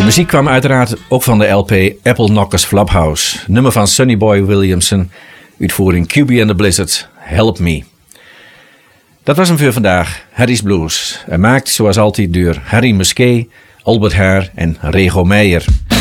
De muziek kwam uiteraard ook van de LP Apple Knockers Flophouse. Nummer van Sonny Boy Williamson. Uitvoering QB and the Blizzard, Help Me. Dat was hem voor vandaag, Harry's Blues. En maakt zoals altijd door Harry Musquet, Albert Haar en Rego Meijer.